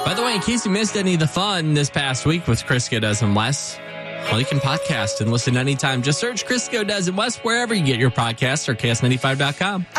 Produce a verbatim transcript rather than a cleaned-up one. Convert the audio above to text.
By the way, in case you missed any of the fun this past week with Crisco Does and Wes, well, you can podcast and listen anytime. Just search Crisco Does and Wes wherever you get your podcasts or K S ninety-five dot com.